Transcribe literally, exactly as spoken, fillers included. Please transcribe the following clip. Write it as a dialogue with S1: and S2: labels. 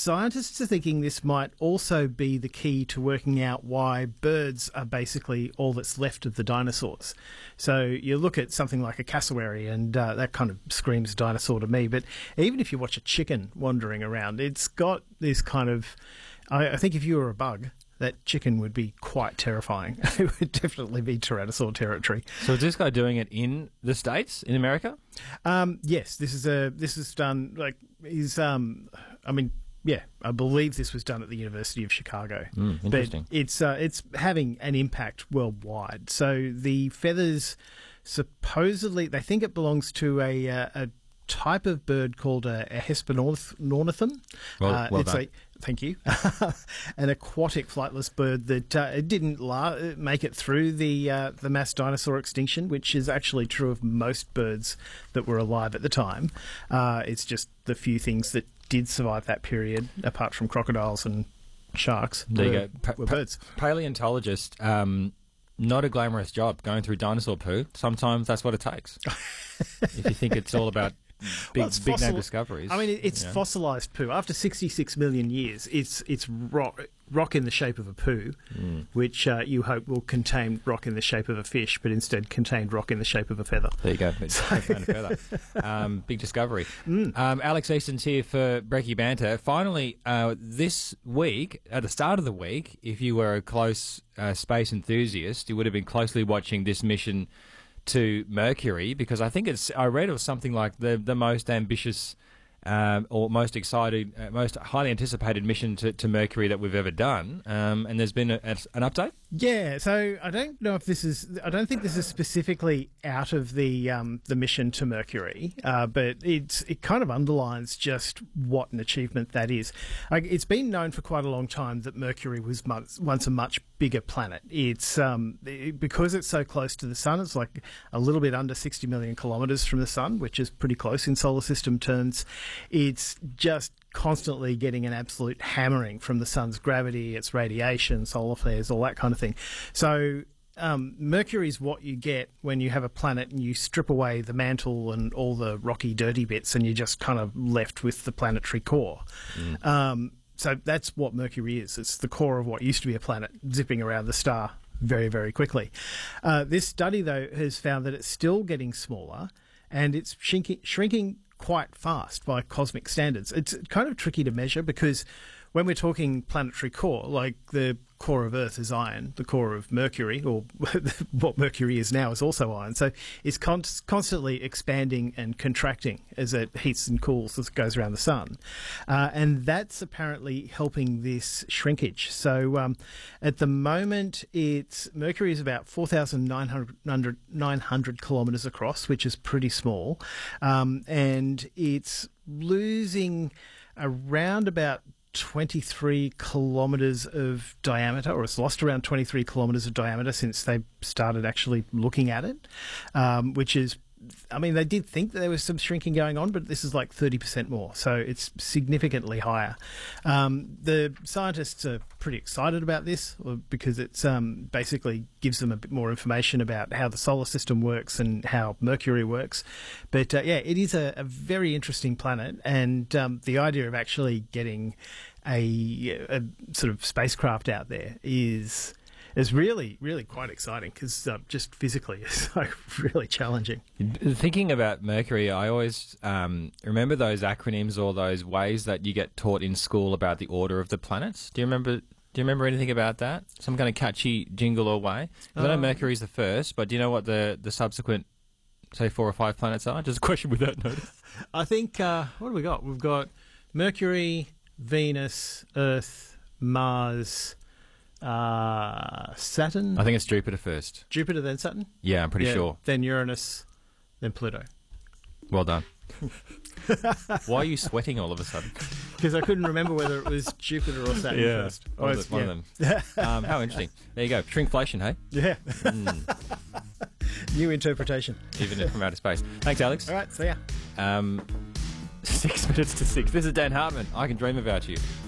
S1: scientists are thinking this might also be the key to working out why birds are basically all that's left of the dinosaurs. So you look at something like a cassowary, and uh, that kind of screams dinosaur to me. But even if you watch a chicken wandering around, it's got this kind of... I, I think if you were a bug, that chicken would be quite terrifying. It would definitely be Tyrannosaur territory.
S2: So is this guy doing it in the States, in America?
S1: Um, yes, this is a this is done like he's. Um, I mean, yeah, I believe this was done at the University of Chicago.
S2: Mm, interesting.
S1: But it's uh, it's having an impact worldwide. So the feathers, supposedly, they think it belongs to a uh, a type of bird called a, a Hesperornithum.
S2: Well,
S1: uh,
S2: well
S1: it's
S2: done.
S1: a thank you, an aquatic flightless bird that uh, it didn't la- make it through the uh, the mass dinosaur extinction, which is actually true of most birds that were alive at the time. Uh, it's just the few things that did survive that period, apart from crocodiles and sharks.
S2: There
S1: were,
S2: you go. Pa-
S1: were
S2: pa-
S1: birds.
S2: Paleontologist. Um, not a glamorous job going through dinosaur poo. Sometimes that's what it takes. If you think it's all about big,
S1: Well, it's
S2: big
S1: fossil-
S2: name discoveries.
S1: I mean, it- it's
S2: you know.
S1: fossilised poo. After sixty-six million years, it's it's rock, rock in the shape of a poo,
S2: Mm.
S1: which uh, you hope will contain rock in the shape of a fish, but instead contained rock in the shape of a feather.
S2: There you go. It's found a feather. Um, big discovery.
S1: Mm.
S2: Um, Alex Easton's here for Brekkie Banter. Finally, uh, this week, at the start of the week, if you were a close uh, space enthusiast, you would have been closely watching this mission to Mercury, because I think it's, I read it was something like the, the most ambitious um, or most excited, uh, most highly anticipated mission to, to Mercury that we've ever done. Um, and there's been a, a, an update?
S1: Yeah, so I don't know if this is. I don't think this is specifically out of the um, the mission to Mercury, uh, but it's it kind of underlines just what an achievement that is. Like, it's been known for quite a long time that Mercury was once, once a much bigger planet. It's um, it, because it's so close to the sun. It's like a little bit under sixty million kilometres from the sun, which is pretty close in solar system terms. It's just constantly getting an absolute hammering from the sun's gravity, its radiation, solar flares, all that kind of thing. So um, Mercury is what you get when you have a planet and you strip away the mantle and all the rocky, dirty bits, and you're just kind of left with the planetary core. Mm. Um, so that's what Mercury is. It's the core of what used to be a planet, zipping around the star very, very quickly. Uh, this study, though, has found that it's still getting smaller, and it's shrinking, shrinking quite fast by cosmic standards. It's kind of tricky to measure, because when we're talking planetary core, like the core of Earth is iron, the core of Mercury, or what Mercury is now, is also iron. So it's con- constantly expanding and contracting as it heats and cools as it goes around the sun. Uh, and that's apparently helping this shrinkage. So um, at the moment, it's Mercury is about four thousand nine hundred kilometres across, which is pretty small. Um, and it's losing around about twenty-three kilometres of diameter, or it's lost around twenty-three kilometres of diameter since they started actually looking at it, um, which is, I mean, they did think that there was some shrinking going on, but this is like thirty percent more, so it's significantly higher. Um, the scientists are pretty excited about this, because it's um, basically gives them a bit more information about how the solar system works and how Mercury works. But uh, yeah, it is a, a very interesting planet, and um, the idea of actually getting a, a sort of spacecraft out there is... It's really, really quite exciting, because uh, just physically it's like really challenging.
S2: Thinking about Mercury, I always um, remember those acronyms or those ways that you get taught in school about the order of the planets. Do you remember? Do you remember anything about that? Some kind of catchy jingle or way? 'Cause I know
S1: Um,
S2: Mercury's the first, but do you know what the, the subsequent, say, four or five planets are? Just a question without notice.
S1: I think, uh, what do we got? We've got Mercury, Venus, Earth, Mars, uh, Saturn,
S2: I think it's Jupiter first.
S1: Jupiter, then Saturn?
S2: Yeah, I'm pretty
S1: Yeah,
S2: sure.
S1: Then Uranus, then Pluto.
S2: Well done. Why are you sweating all of a sudden?
S1: Because I couldn't remember whether it was Jupiter or Saturn first.
S2: One,
S1: Oh,
S2: of,
S1: it's-
S2: the, one
S1: yeah.
S2: of them. Um, how interesting. There you go. Shrinkflation, hey?
S1: Yeah.
S2: Mm,
S1: New interpretation.
S2: even from outer space. Thanks, Alex.
S1: All right, see ya.
S2: Um, six minutes to six. This is Dan Hartman. I can dream about you.